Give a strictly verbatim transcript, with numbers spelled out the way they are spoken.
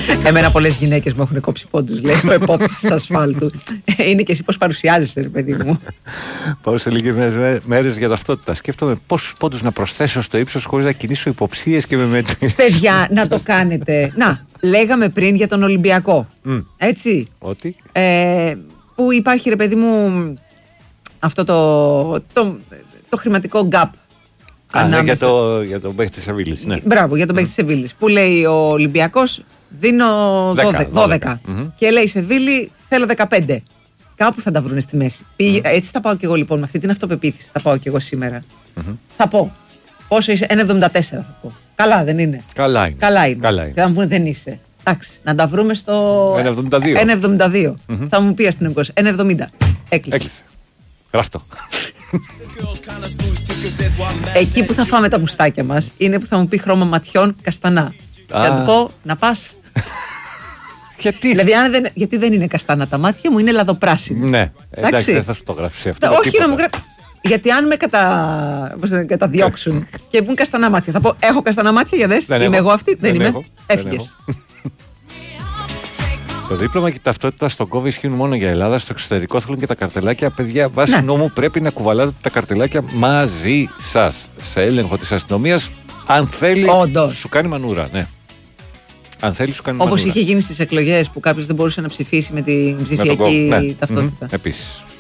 Εμένα πολλές γυναίκες μου έχουν κόψει πόντους, λέει ο επόπτης της ασφάλτου. Είναι και εσύ πώς παρουσιάζεσαι, ρε παιδί μου. Πάω σε λίγες μέρες για ταυτότητα. Σκέφτομαι πόσους πόντους να προσθέσω στο ύψος χωρίς να κινήσω υποψίες και με μέτρηση. Παιδιά, να το κάνετε. Να, λέγαμε πριν για τον Ολυμπιακό. Mm. Έτσι. Ότι. Ε, που υπάρχει, ρε παιδί μου, αυτό το, το, το χρηματικό gap. Α, ναι, για, το, για τον παίκτη της Σεβίλης. Ναι. Μπράβο, για τον παίκτη της Σεβίλης. Που λέει ο Ολυμπιακός, δίνω δώδεκα. δώδεκα. Mm-hmm. Και λέει η Σεβίλη, θέλω δεκαπέντε. Κάπου θα τα βρούνε στη μέση. Mm-hmm. Έτσι θα πάω κι εγώ λοιπόν, με αυτή την αυτοπεποίθηση. Θα πάω κι εγώ σήμερα. Mm-hmm. Θα πω. Πόσο είσαι, ένα εβδομήντα τέσσερα θα πω. Καλά δεν είναι. Καλά είναι. Καλά είναι. Καλά είναι. Θα μου πούνε δεν είσαι. Εντάξει, να τα βρούμε στο. ένα εβδομήντα δύο. ένα εβδομήντα δύο. Mm-hmm. Θα μου πει αστυνομικός. ένα εβδομήντα. Έκλεισε. Έκλεισε. Γράφτο. Εκεί που θα φάμε τα μουστάκια μας είναι που θα μου πει χρώμα ματιών καστανά. Και θα του πω να πας. Γιατί? Δηλαδή, αν δεν, γιατί δεν είναι καστανά τα μάτια μου, είναι λαδοπράσινα. Ναι, εντάξει, δεν θα σου το γράψει αυτό. Όχι να μου γράψει. Γιατί αν με κατα... καταδιώξουν και πούν καστανά μάτια, θα πω: έχω καστανά μάτια για δες. Είμαι έχω. εγώ αυτή. Δεν, δεν είμαι. Έφυγες. Το δίπλωμα και η ταυτότητα στον κόβι ισχύουν μόνο για Ελλάδα. Στο εξωτερικό θέλουν και τα καρτελάκια. Παιδιά, βάσει ναι. νόμου πρέπει να κουβαλάτε τα καρτελάκια μαζί σας. Σε έλεγχο της αστυνομίας, αν θέλει, Όντως. σου κάνει μανούρα. Ναι. Αν θέλει, σου κάνει Όπως μανούρα. Όπως είχε γίνει στις εκλογές που κάποιος δεν μπορούσε να ψηφίσει με την ψηφιακή με ταυτότητα. Mm-hmm. Επίσης.